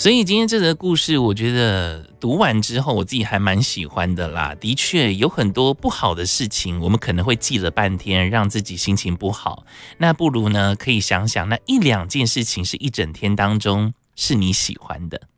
所以今天这则故事，我觉得读完之后，我自己还蛮喜欢的啦。的确有很多不好的事情，我们可能会记了半天，让自己心情不好。那不如呢，可以想想那1-2件事情是一整天当中是你喜欢的。